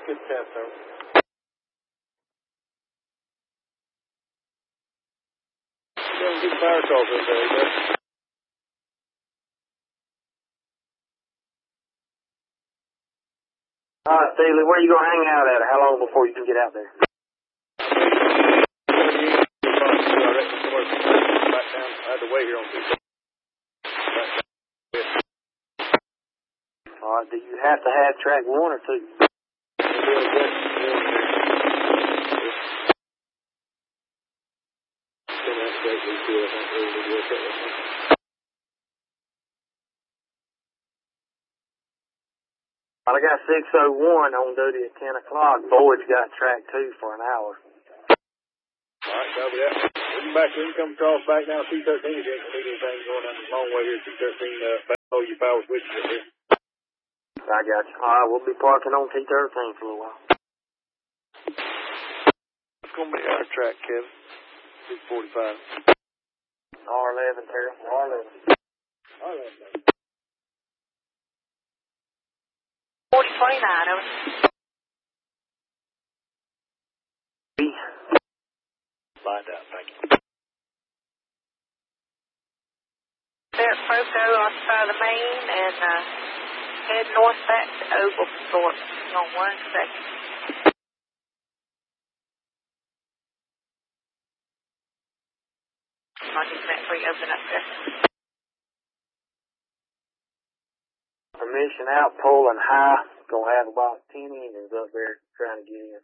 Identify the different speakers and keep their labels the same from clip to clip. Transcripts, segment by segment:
Speaker 1: Good test, sir. Don't get fire calls in there, man.
Speaker 2: All right, Steely, where are you going to hang out at? How long before you can get out there?
Speaker 1: Back down. I had to wait here on 2.
Speaker 2: All right, do you have to have track 1 or 2? Well, I got 601 on duty at 10 o'clock. Boyd's got track 2 for an hour.
Speaker 1: All right, copy that. We can come across back down 213 if you ain't need anything going down the long way here, 213, hold your power switch here.
Speaker 2: I got you. All right, we'll be parking on T13 for a little while.
Speaker 1: It's going to be our track, Kevin. 645.
Speaker 2: R11, Terry. R11.
Speaker 1: R11.
Speaker 3: 4029, over.
Speaker 1: Find out, thank you.
Speaker 3: There at Proco on the side of the main and head north back to Oglethorpe. Hang on 1 second. I'll just make sure you open up there.
Speaker 2: Permission out, pulling high. Gonna have about 10 engines up there trying to get in.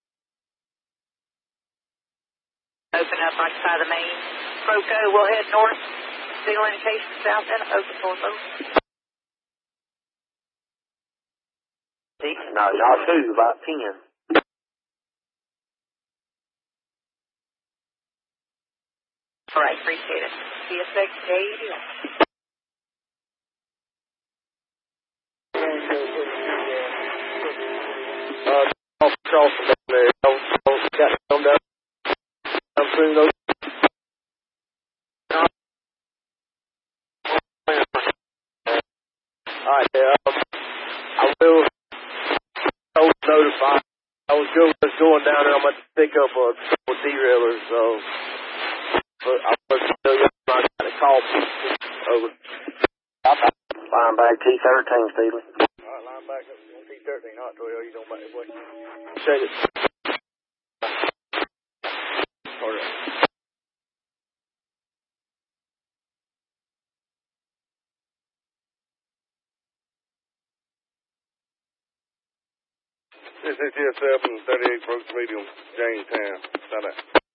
Speaker 3: Open up on the side of the main. Proco, we'll head north. Signal indication south and Oglethorpe. Over.
Speaker 2: No, y'all 2, about 10.
Speaker 3: All right, appreciate it. CSX J81.
Speaker 1: Cross from down there. Got to come down. I'm through those. All right, I will notify. I was going down there. I'm going to pick up a couple of derailers, so but I was tell you I'm not going to call over.
Speaker 2: Line back T13, Steely.
Speaker 1: All right, line back up on T13, not 12. You don't make it way. Appreciate it. All right. This is GSF and 38 Brooks Medium, Jamestown. Stop that.